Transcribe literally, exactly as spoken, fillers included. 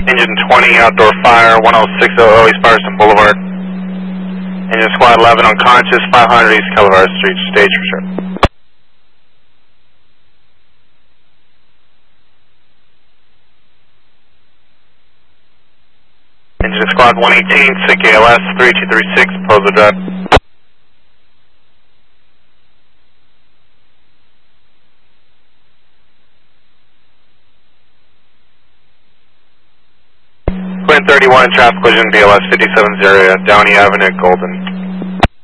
Engine twenty, outdoor fire, one oh six oh East Patterson Boulevard. Engine squad eleven unconscious, five hundred East Kellevar Street, stage for sure. Engine squad one eighteen, S I C A L S three two three six, Pozo Drive. Quinn thirty-one, traffic collision, B L S fifty-seven zero, Downey Avenue, Golden.